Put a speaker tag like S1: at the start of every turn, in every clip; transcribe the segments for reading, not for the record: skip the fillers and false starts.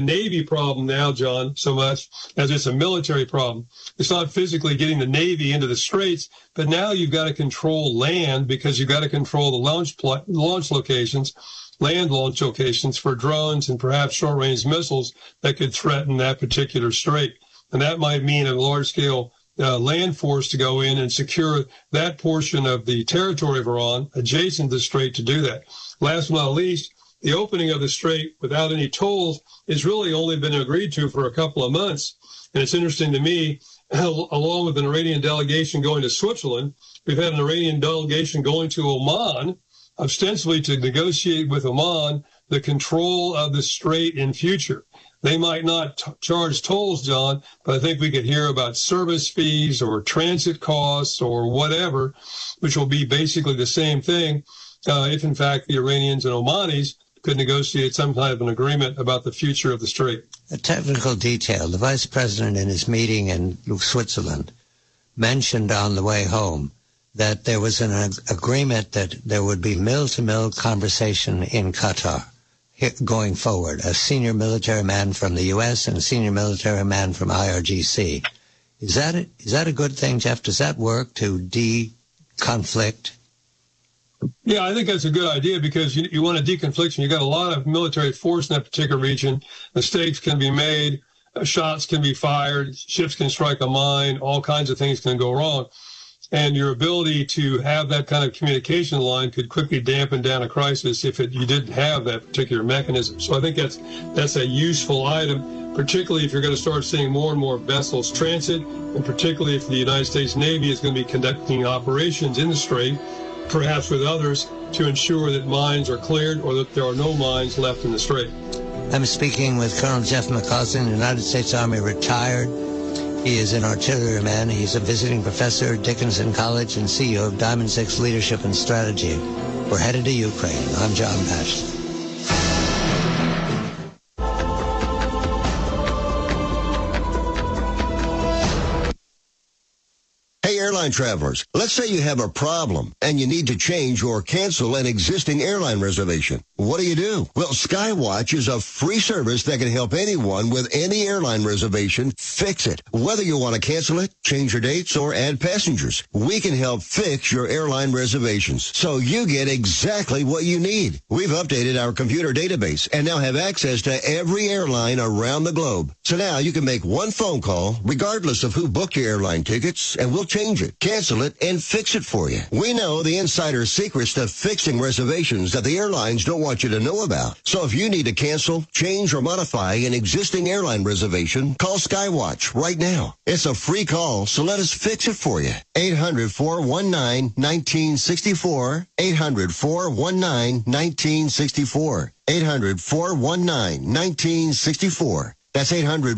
S1: Navy problem now, John, so much as it's a military problem. It's not physically getting the Navy into the straits, but now you've got to control land because you've got to control the launch locations, land launch locations for drones and perhaps short-range missiles that could threaten that particular strait. And that might mean a large-scale land force to go in and secure that portion of the territory of Iran adjacent to the strait to do that. Last but not least, the opening of the strait without any tolls has really only been agreed to for a couple of months. And it's interesting to me, along with an Iranian delegation going to Switzerland, we've had an Iranian delegation going to Oman, ostensibly to negotiate with Oman the control of the strait in future. They might not charge tolls, John, but I think we could hear about service fees or transit costs or whatever, which will be basically the same thing if, in fact, the Iranians and Omanis could negotiate some kind of an agreement about the future of the strait.
S2: A technical detail. The vice president in his meeting in Switzerland mentioned on the way home that there was an agreement that there would be mill-to-mill conversation in Qatar going forward, a senior military man from the U.S. and a senior military man from IRGC. Is that a good thing, Jeff? Does that work to de-conflict?
S1: Yeah, I think that's a good idea because you want a deconfliction. You got a lot of military force in that particular region. Mistakes can be made, shots can be fired, ships can strike a mine, all kinds of things can go wrong. And your ability to have that kind of communication line could quickly dampen down a crisis if you didn't have that particular mechanism. So I think that's a useful item, particularly if you're going to start seeing more and more vessels transit, and particularly if the United States Navy is going to be conducting operations in the strait, perhaps with others, to ensure that mines are cleared or that there are no mines left in the strait.
S2: I'm speaking with Colonel Jeff McCausland, United States Army retired. He is an artilleryman. He's a visiting professor at Dickinson College and CEO of Diamond Six Leadership and Strategy. We're headed to Ukraine. I'm John Nash.
S3: Airline travelers, let's say you have a problem and you need to change or cancel an existing airline reservation. What do? Well, Skywatch is a free service that can help anyone with any airline reservation fix it. Whether you want to cancel it, change your dates, or add passengers, we can help fix your airline reservations so you get exactly what you need. We've updated our computer database and now have access to every airline around the globe. So now you can make one phone call regardless of who booked your airline tickets, and we'll change it, cancel it, and fix it for you. We know the insider secrets to fixing reservations that the airlines don't want you to know about. So if you need to cancel, change, or modify an existing airline reservation, call Skywatch right now. It's a free call, so let us fix it for you. 800-419-1964. 800-419-1964. 800-419-1964. That's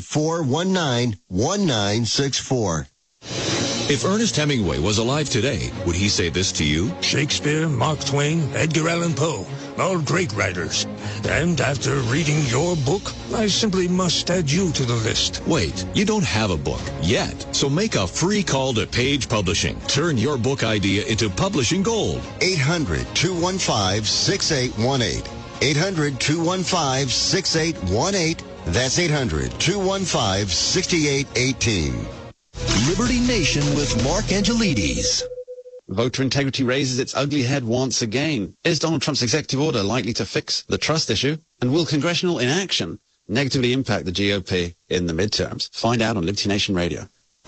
S3: 800-419-1964.
S4: If Ernest Hemingway was alive today, would he say this to you?
S5: Shakespeare, Mark Twain, Edgar Allan Poe, all great writers. And after reading your book, I simply must add you to the list.
S4: Wait, you don't have a book yet, so make a free call to Page Publishing. Turn your book idea into publishing gold.
S3: 800-215-6818. 800-215-6818. That's 800-215-6818.
S6: Liberty Nation with Mark Angelides.
S7: Voter integrity raises its ugly head once again. Is Donald Trump's executive order likely to fix the trust issue? And will congressional inaction negatively impact the GOP in the midterms? Find out on Liberty Nation Radio.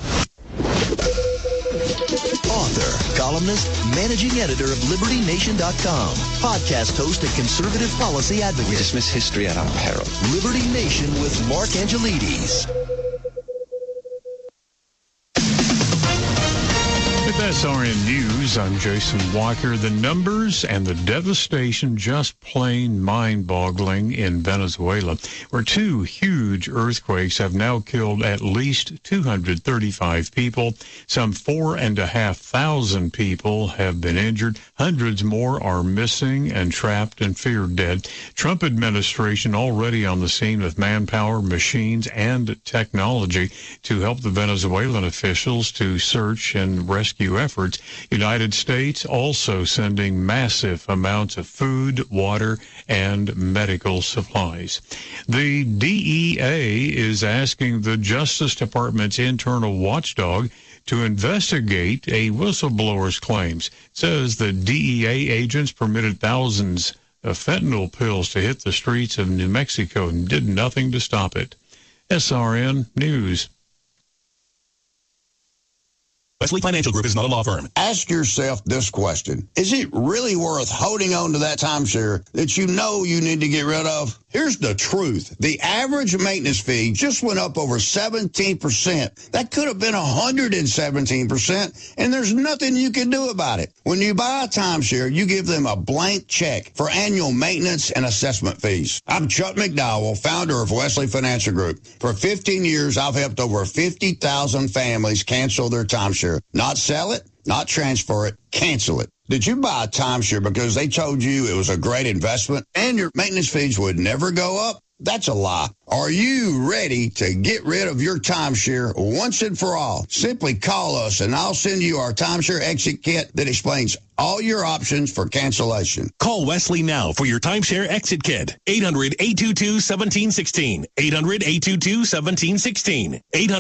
S6: Author, columnist, managing editor of LibertyNation.com, podcast host and conservative policy advocate.
S7: We dismiss history at our peril.
S6: Liberty Nation with Mark Angelides.
S8: With SRN News, I'm Jason Walker. The numbers and the devastation just plain mind-boggling in Venezuela, where two huge earthquakes have now killed at least 235 people. Some 4,500 people have been injured. Hundreds more are missing and trapped and feared dead. Trump administration already on the scene with manpower, machines, and technology to help the Venezuelan officials to search and rescue rescue efforts. United States also sending massive amounts of food, water, and medical supplies. The DEA is asking the Justice Department's internal watchdog to investigate a whistleblower's claims. It says the DEA agents permitted thousands of fentanyl pills to hit the streets of New Mexico and did nothing to stop it. SRN News.
S9: Wesley Financial Group is not a law firm.
S10: Ask yourself this question. Is it really worth holding on to that timeshare that you know you need to get rid of? Here's the truth. The average maintenance fee just went up over 17%. That could have been 117%, and there's nothing you can do about it. When you buy a timeshare, you give them a blank check for annual maintenance and assessment fees. I'm Chuck McDowell, founder of Wesley Financial Group. For 15 years, I've helped over 50,000 families cancel their timeshare. Not sell it, not transfer it, cancel it. Did you buy a timeshare because they told you it was a great investment and your maintenance fees would never go up? That's a lie. Are you ready to get rid of your timeshare once and for all? Simply call us and I'll send you our timeshare exit kit that explains all your options for cancellation.
S9: Call Wesley now for your timeshare exit kit. 800-822-1716. 800-822-1716.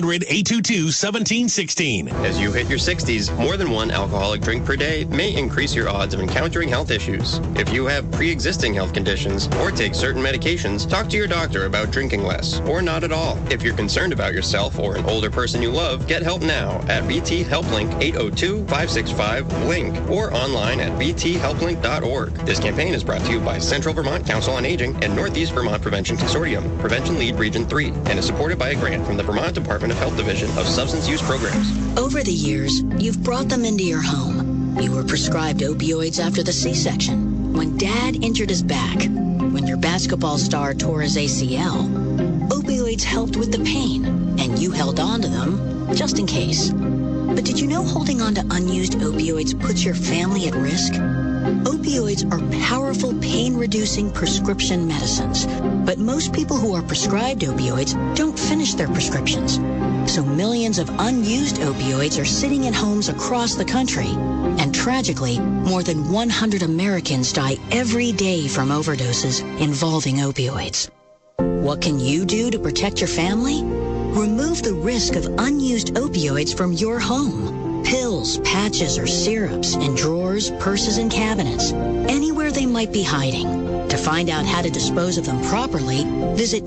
S9: 800-822-1716.
S11: As you hit your 60s, more than one alcoholic drink per day may increase your odds of encountering health issues. If you have pre-existing health conditions or take certain medications, talk to your doctor about drinking less or not at all. If you're concerned about yourself or an older person you love, get help now at VT HelpLink 802-565-LINK or online at vthelplink.org. This campaign is brought to you by Central Vermont Council on Aging and Northeast Vermont Prevention Consortium, Prevention Lead Region 3, and is supported by a grant from the Vermont Department of Health Division of Substance Use Programs.
S12: Over the years, you've brought them into your home. You were prescribed opioids after the C-section, when Dad injured his back, when your basketball star tore his ACL. Opioids helped with the pain, and you held on to them just in case. But did you know holding on to unused opioids puts your family at risk? Opioids are powerful pain-reducing prescription medicines, but most people who are prescribed opioids don't finish their prescriptions. So millions of unused opioids are sitting in homes across the country. And tragically, more than 100 Americans die every day from overdoses involving opioids. What can you do to protect your family? Remove the risk of unused opioids from your home. Pills, patches, or syrups in drawers, purses, and cabinets, anywhere they might be hiding. To find out how to dispose of them properly, visit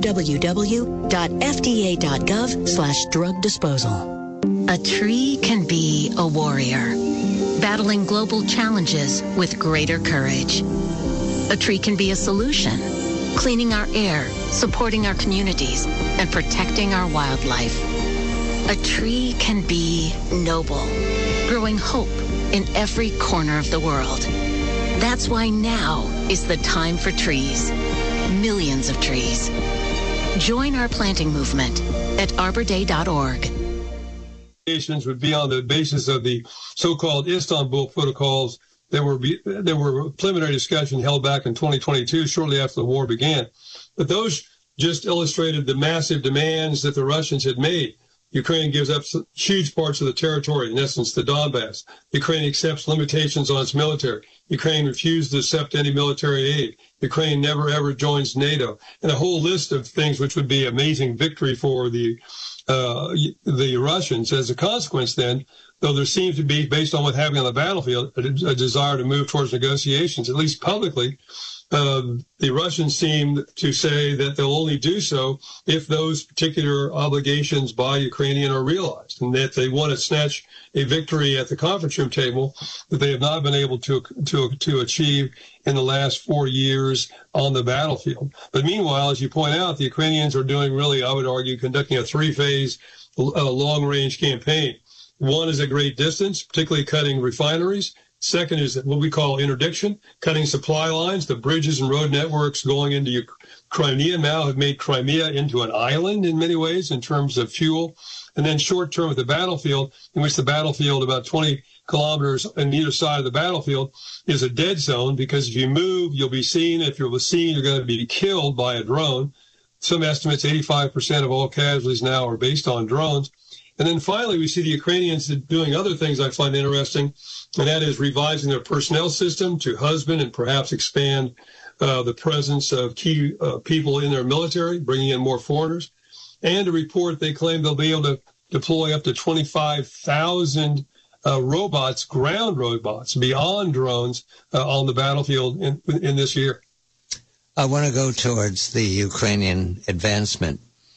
S12: www.fda.gov/drug disposal. A tree can be a warrior, battling global challenges with greater courage. A tree can be a solution, cleaning our air, supporting our communities, and protecting our wildlife. A tree can be noble, growing hope in every corner of the world. That's why now is the time for trees. Millions of trees. Join our planting movement at arborday.org.
S1: Would be on the basis of the so-called Istanbul protocols. There were preliminary discussion held back in 2022, shortly after the war began. But those just illustrated the massive demands that the Russians had made. Ukraine gives up huge parts of the territory, in essence, the Donbass. Ukraine accepts limitations on its military. Ukraine refused to accept any military aid. Ukraine never, ever joins NATO. And a whole list of things which would be amazing victory for the Russians. As a consequence, then, though there seems to be, based on what happened on the battlefield, a desire to move towards negotiations, at least publicly, the Russians seem to say that they'll only do so if those particular obligations by Ukrainian are realized, and that they want to snatch a victory at the conference room table that they have not been able to achieve in the last 4 years on the battlefield. But meanwhile, as you point out, the Ukrainians are doing really, I would argue, conducting a three-phase long-range campaign. One is at great distance, particularly cutting refineries. Second is what we call interdiction, cutting supply lines. The bridges and road networks going into Crimea now have made Crimea into an island in many ways in terms of fuel. And then short term at the battlefield, in which the battlefield about 20 kilometers on either side of the battlefield is a dead zone, because if you move, you'll be seen. If you're seen, you're going to be killed by a drone. Some estimates, 85% of all casualties now are based on drones. And then finally, we see the Ukrainians doing other things I find interesting, and that is revising their personnel system to husband and perhaps expand the presence of key people in their military, bringing in more foreigners. And a report, they claim they'll be able to deploy up to 25,000 robots, ground robots, beyond drones on the battlefield in this year.
S2: I want to go towards the Ukrainian advancement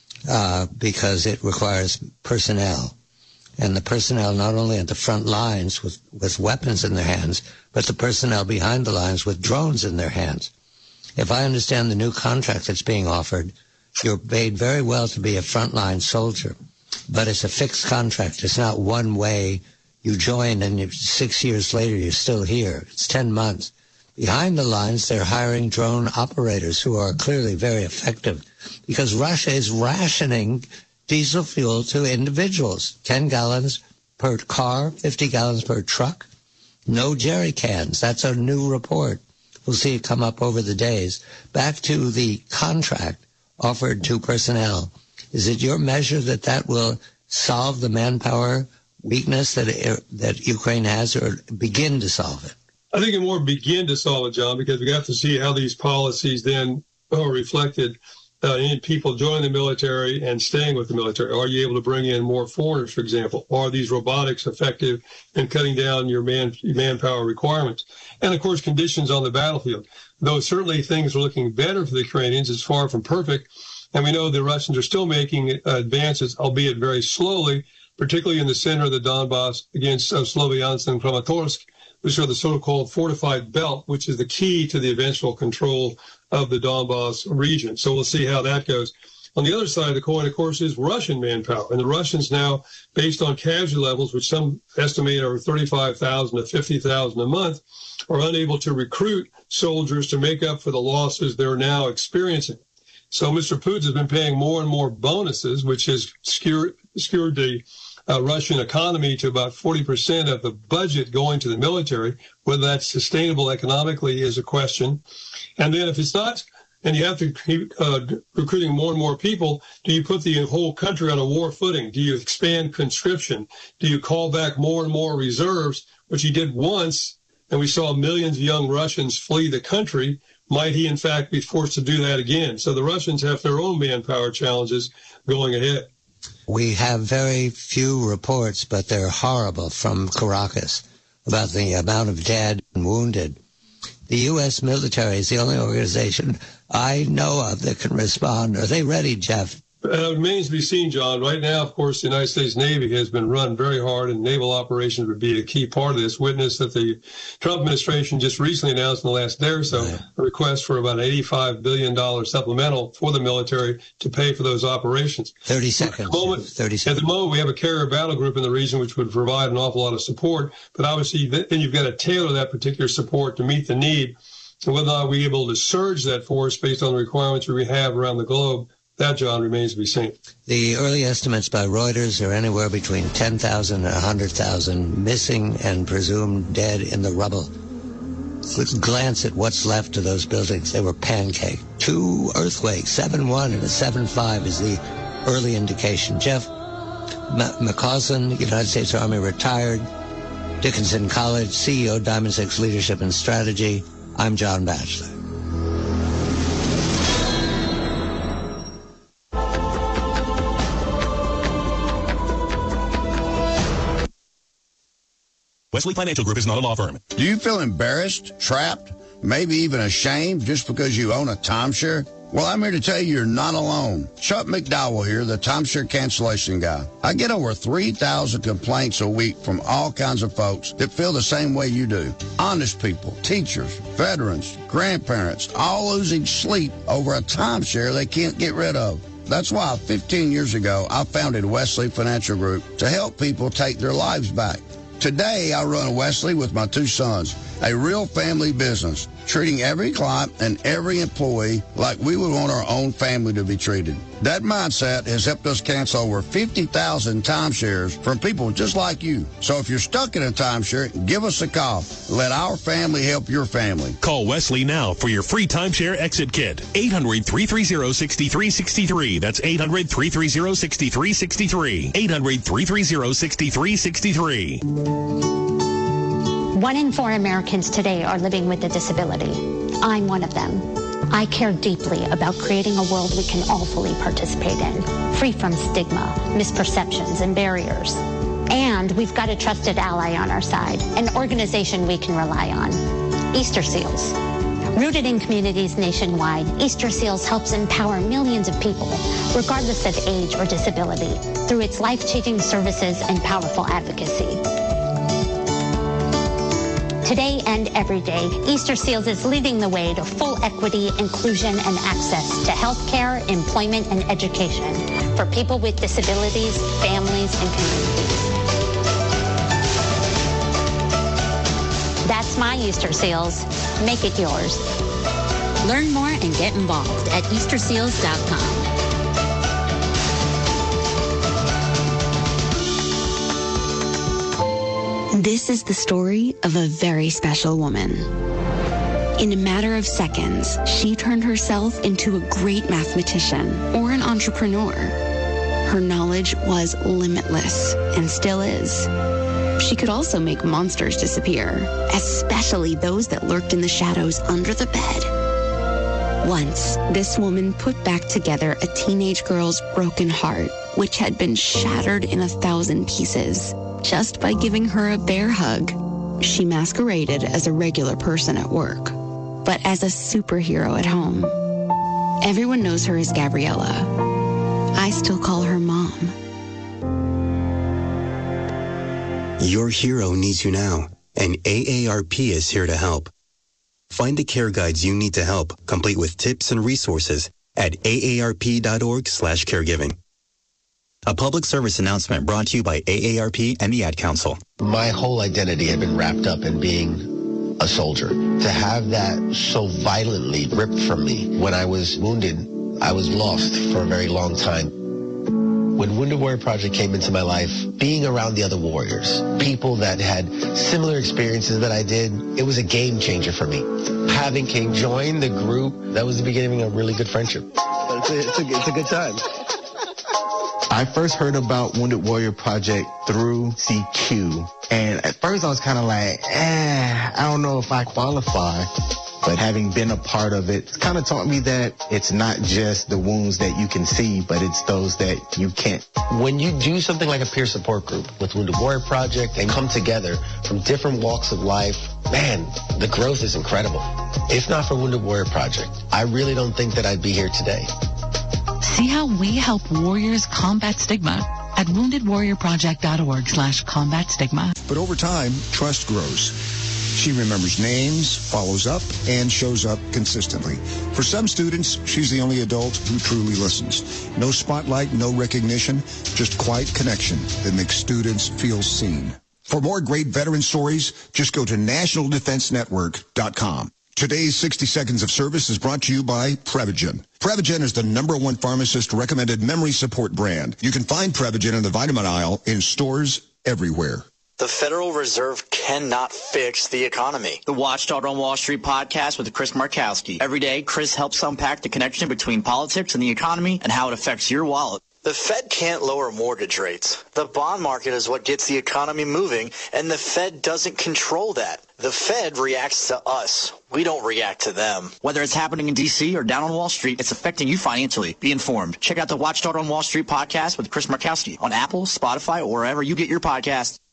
S2: because it requires personnel. And the personnel not only at the front lines with weapons in their hands, but the personnel behind the lines with drones in their hands. If I understand the new contract that's being offered, you're paid very well to be a frontline soldier, but it's a fixed contract. It's not one way you join and 6 years later you're still here. It's 10 months. Behind the lines, they're hiring drone operators who are clearly very effective because Russia is rationing diesel fuel to individuals. 10 gallons per car, 50 gallons per truck. No jerry cans. That's a new report. We'll see it come up over the days. Back to the contract offered to personnel. Is it your measure that will solve the manpower weakness that Ukraine has, or begin to solve it?
S1: I think it more begin to solve it, John, because we have to see how these policies then are reflected in people joining the military and staying with the military. Are you able to bring in more foreigners, for example? Are these robotics effective in cutting down your manpower requirements? And, of course, conditions on the battlefield. Though certainly things are looking better for the Ukrainians, it's far from perfect. And we know the Russians are still making advances, albeit very slowly, particularly in the center of the Donbass against Sloviansk and Kramatorsk, which are the so-called fortified belt, which is the key to the eventual control of the Donbass region. So we'll see how that goes. On the other side of the coin, of course, is Russian manpower. And the Russians now, based on casualty levels, which some estimate are 35,000 to 50,000 a month, are unable to recruit soldiers to make up for the losses they're now experiencing. So Mr. Putin has been paying more and more bonuses, which has skewed the Russian economy to about 40% of the budget going to the military. Whether that's sustainable economically is a question. And then if it's not, and you have to keep recruiting more and more people, do you put the whole country on a war footing? Do you expand conscription? Do you call back more and more reserves, which he did once, and we saw millions of young Russians flee the country? Might he, in fact, be forced to do that again? So the Russians have their own manpower challenges going ahead.
S2: We have very few reports, but they're horrible, from Caracas about the amount of dead and wounded. The U.S. military is the only organization I know of that can respond. Are they ready, Jeff?
S1: It remains to be seen, John. Right now, of course, the United States Navy has been run very hard, and naval operations would be a key part of this. Witness that the Trump administration just recently announced in the last day or so a request for about an $85 billion supplemental for the military to pay for those operations.
S2: 30 seconds.
S1: At the moment, we have a carrier battle group in the region which would provide an awful lot of support, but obviously then you've got to tailor that particular support to meet the need. And whether or not we're able to surge that force based on the requirements we have around the globe, that, John, remains to be seen.
S2: The early estimates by Reuters are anywhere between 10,000 and 100,000 missing and presumed dead in the rubble. Glance at what's left of those buildings. They were pancaked. 2 earthquakes, 7.1 and a 7.5 is the early indication. Jeff McCausland, United States Army, retired. Dickinson College, CEO, Diamond Six Leadership and Strategy. I'm John Batchelor.
S9: Wesley Financial Group is not a law firm.
S10: Do you feel embarrassed, trapped, maybe even ashamed just because you own a timeshare? Well, I'm here to tell you you're not alone. Chuck McDowell here, the timeshare cancellation guy. I get over 3,000 complaints a week from all kinds of folks that feel the same way you do. Honest people, teachers, veterans, grandparents, all losing sleep over a timeshare they can't get rid of. That's why 15 years ago, I founded Wesley Financial Group to help people take their lives back. Today, I run Wesley with my 2 sons, a real family business. treating every client and every employee like we would want our own family to be treated. That mindset has helped us cancel over 50,000 timeshares from people just like you. So if you're stuck in a timeshare, give us a call. Let our family help your family.
S9: Call Wesley now for your free timeshare exit kit. 800-330-6363. That's 800-330-6363. 800-330-6363.
S13: 1 in 4 Americans today are living with a disability. I'm one of them. I care deeply about creating a world we can all fully participate in, free from stigma, misperceptions, and barriers. And we've got a trusted ally on our side, an organization we can rely on, Easter Seals. Rooted in communities nationwide, Easter Seals helps empower millions of people, regardless of age or disability, through its life-changing services and powerful advocacy. Today and every day, Easter Seals is leading the way to full equity, inclusion, and access to health care, employment, and education for people with disabilities, families, and communities. That's my Easter Seals. Make it yours.
S12: Learn more and get involved at EasterSeals.com. This is the story of a very special woman. In a matter of seconds, she turned herself into a great mathematician or an entrepreneur. Her knowledge was limitless and still is. She could also make monsters disappear, especially those that lurked in the shadows under the bed. Once, this woman put back together a teenage girl's broken heart, which had been shattered in 1,000 pieces. Just by giving her a bear hug. She masqueraded as a regular person at work, but as a superhero at home. Everyone knows her as Gabriella. I still call her Mom.
S14: Your hero needs you now, and AARP is here to help. Find the care guides you need to help, complete with tips and resources at aarp.org/caregiving. A public service announcement brought to you by AARP and the Ad Council.
S15: My whole identity had been wrapped up in being a soldier. To have that so violently ripped from me when I was wounded, I was lost for a very long time. When Wounded Warrior Project came into my life, being around the other warriors, people that had similar experiences that I did, it was a game changer for me. Having King join the group, that was the beginning of a really good friendship. It's a good time.
S16: I first heard about Wounded Warrior Project through CQ. And at first I was kind of like, I don't know if I qualify. But having been a part of it, it's kind of taught me that it's not just the wounds that you can see, but it's those that you can't.
S15: When you do something like a peer support group with Wounded Warrior Project and come together from different walks of life, man, the growth is incredible. If not for Wounded Warrior Project, I really don't think that I'd be here today.
S17: See how we help warriors combat stigma at woundedwarriorproject.org/combat stigma.
S18: But over time, trust grows. She remembers names, follows up, and shows up consistently. For some students, she's the only adult who truly listens. No spotlight, no recognition, just quiet connection that makes students feel seen. For more great veteran stories, just go to nationaldefensenetwork.com. Today's 60 Seconds of Service is brought to you by Prevagen. Prevagen is the #1 pharmacist-recommended memory support brand. You can find Prevagen in the vitamin aisle in stores everywhere.
S19: The Federal Reserve cannot fix the economy. The Watchdog on Wall Street podcast with Chris Markowski. Every day, Chris helps unpack the connection between politics and the economy and how it affects your wallet. The Fed can't lower mortgage rates. The bond market is what gets the economy moving, and the Fed doesn't control that. The Fed reacts to us. We don't react to them. Whether it's happening in D.C. or down on Wall Street, it's affecting you financially. Be informed. Check out the Watchdog on Wall Street podcast with Chris Markowski on Apple, Spotify, or wherever you get your podcasts.